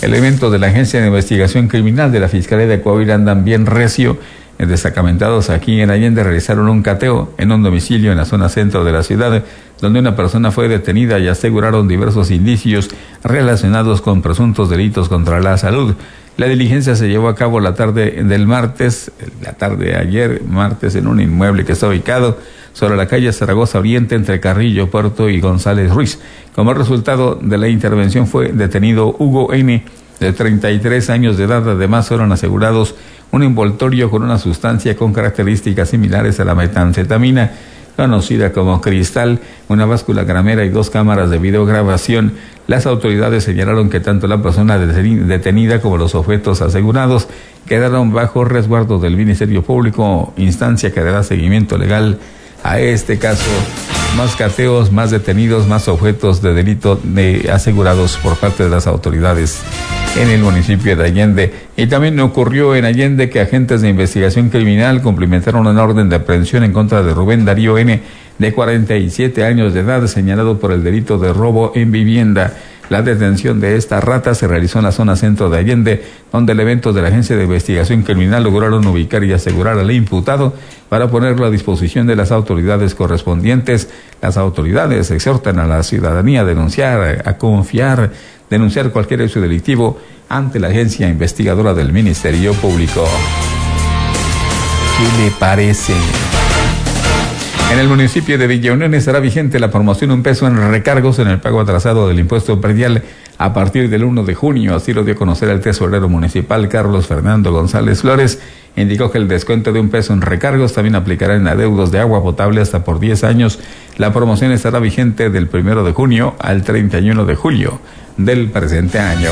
Elementos de la Agencia de Investigación Criminal de la Fiscalía de Coahuila andan bien recio. Destacamentados aquí en Allende realizaron un cateo en un domicilio en la zona centro de la ciudad, donde una persona fue detenida y aseguraron diversos indicios relacionados con presuntos delitos contra la salud. La diligencia se llevó a cabo la tarde de ayer martes, en un inmueble que está ubicado sobre la calle Zaragoza Oriente entre Carrillo Puerto y González Ruiz. Como resultado de la intervención fue detenido Hugo N., de 33 años de edad. Además fueron asegurados un envoltorio con una sustancia con características similares a la metanfetamina, conocida como cristal, una báscula gramera y 2 cámaras de videograbación. Las autoridades señalaron que tanto la persona detenida como los objetos asegurados quedaron bajo resguardo del Ministerio Público, instancia que dará seguimiento legal a este caso. Más cateos, más detenidos, más objetos de delito asegurados por parte de las autoridades en el municipio de Allende. Y también ocurrió en Allende que agentes de investigación criminal cumplimentaron una orden de aprehensión en contra de Rubén Darío N., de 47 años de edad, señalado por el delito de robo en vivienda. La detención de esta rata se realizó en la zona centro de Allende, donde elementos de la Agencia de Investigación Criminal lograron ubicar y asegurar al imputado para ponerlo a disposición de las autoridades correspondientes. Las autoridades exhortan a la ciudadanía a denunciar, a confiar, denunciar cualquier hecho delictivo ante la agencia investigadora del Ministerio Público. ¿Qué le parece? En el municipio de Villa Unión estará vigente la promoción $1 en recargos en el pago atrasado del impuesto predial a partir del 1 de junio. Así lo dio a conocer el tesorero municipal Carlos Fernando González Flores. Indicó que el descuento de $1 en recargos también aplicará en adeudos de agua potable hasta por 10 años. La promoción estará vigente del 1 de junio al 31 de julio del presente año.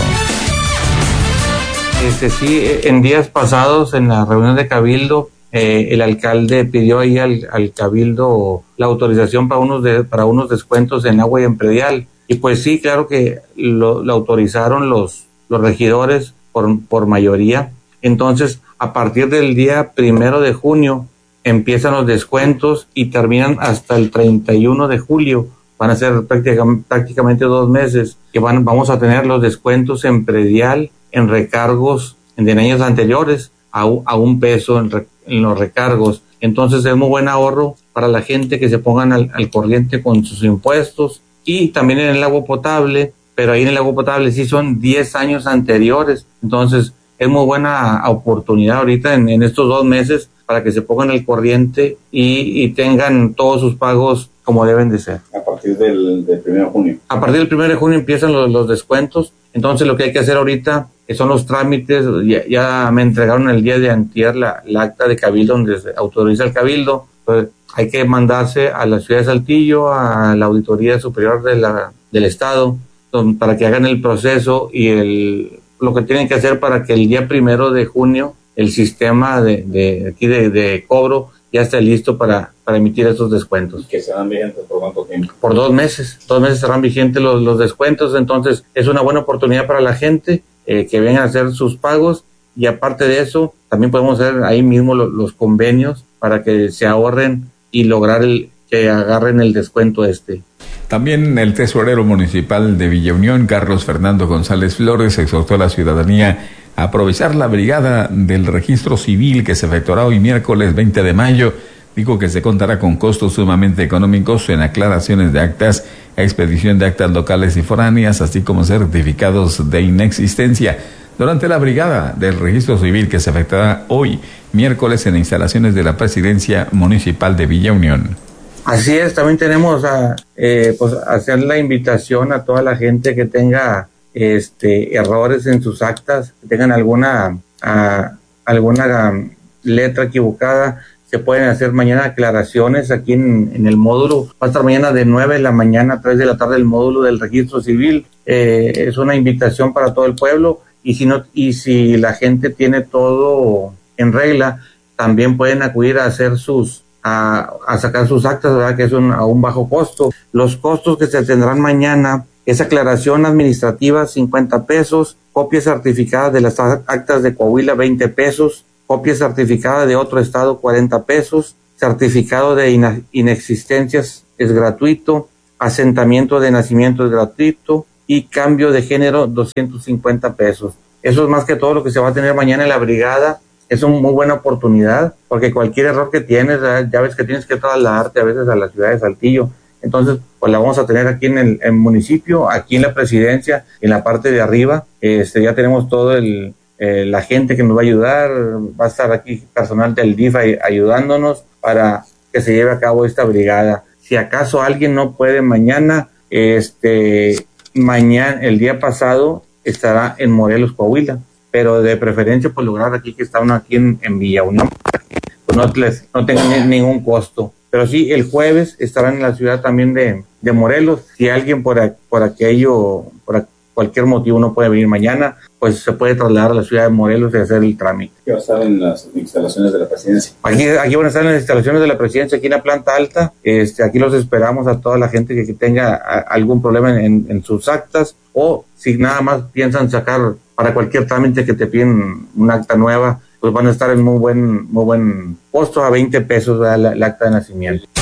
Sí, en días pasados en la reunión de Cabildo, el alcalde pidió ahí al Cabildo la autorización para unos descuentos en agua y en predial. Y pues sí, claro que lo autorizaron los regidores por mayoría. Entonces, a partir del día 1 de junio empiezan los descuentos y terminan hasta el 31 de julio. Van a ser prácticamente 2 meses que vamos a tener los descuentos en predial, en recargos de años anteriores, a $1 en los recargos. Entonces es muy buen ahorro para la gente que se pongan al corriente con sus impuestos. Y también en el agua potable, pero ahí en el agua potable sí son 10 años anteriores. Entonces es muy buena oportunidad ahorita en estos 2 meses para que se pongan al corriente y tengan todos sus pagos como deben de ser. A partir del 1 de junio. A partir del 1 de junio empiezan los descuentos. Entonces lo que hay que hacer ahorita son los trámites. Ya me entregaron el día de antier la acta de Cabildo donde se autoriza el Cabildo. Pues hay que mandarse a la ciudad de Saltillo, a la Auditoría Superior del Estado, para que hagan el proceso y lo que tienen que hacer para que el día 1 de junio el sistema de cobro ya esté listo para emitir estos descuentos. ¿Que serán vigentes por cuánto tiempo? Por 2 meses. 2 meses serán vigentes los descuentos. Entonces es una buena oportunidad para la gente que vengan a hacer sus pagos, y aparte de eso también podemos hacer ahí mismo los convenios para que se ahorren y lograr que agarren el descuento También el tesorero municipal de Villa Unión, Carlos Fernando González Flores, exhortó a la ciudadanía a aprovechar la brigada del registro civil que se efectuará hoy miércoles 20 de mayo. Dijo que se contará con costos sumamente económicos en aclaraciones de actas, expedición de actas locales y foráneas, así como certificados de inexistencia. Durante la brigada del registro civil que se efectuará hoy miércoles en instalaciones de la Presidencia Municipal de Villa Unión. Así es, también tenemos hacer la invitación a toda la gente que tenga errores en sus actas, que tengan alguna letra equivocada. Se pueden hacer mañana aclaraciones aquí en el módulo. Va a estar mañana de 9 de la mañana a 3 de la tarde el módulo del registro civil. Es una invitación para todo el pueblo, y si la gente tiene todo en regla, también pueden acudir a hacer a sacar sus actas, ¿verdad? Que es a un bajo costo. Los costos que se tendrán mañana es aclaración administrativa, $50, copia certificada de las actas de Coahuila, $20, copia certificada de otro estado, $40, certificado de inexistencias es gratuito, asentamiento de nacimiento es gratuito, y cambio de género 250 pesos. Eso es más que todo lo que se va a tener mañana en la brigada. Es una muy buena oportunidad, porque cualquier error que tienes, ya ves que tienes que trasladarte a veces a la ciudad de Saltillo. Entonces, pues la vamos a tener aquí en el municipio, aquí en la presidencia, en la parte de arriba. Ya tenemos todo la gente que nos va a ayudar, va a estar aquí personal del DIF ayudándonos para que se lleve a cabo esta brigada. Si acaso alguien no puede mañana, mañana, el día pasado, estará en Morelos, Coahuila, pero de preferencia pues lograr aquí que está uno aquí en Villa Unión, pues no tengan ningún costo. Pero sí, el jueves estarán en la ciudad también de Morelos. Si alguien por cualquier motivo no puede venir mañana, pues se puede trasladar a la ciudad de Morelos y hacer el trámite. ¿Qué va a estar en las instalaciones de la presidencia? Aquí van a estar en las instalaciones de la presidencia, aquí en la planta alta. Aquí los esperamos a toda la gente que tenga algún problema en sus actas, o si nada más piensan sacar para cualquier trámite que te piden un acta nueva, pues van a estar en muy buen costo, a 20 pesos el acta de nacimiento.